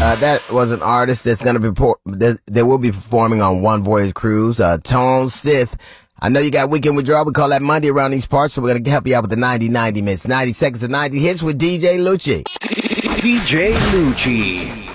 That was an artist that's going to be, they will be performing on One Voyage Cruise. Tone Stith. I know you got Weekend Withdrawal. We call that Monday around these parts, so we're going to help you out with the 90 minutes. 90 seconds of 90 hits with DJ Lucci. DJ Lucci.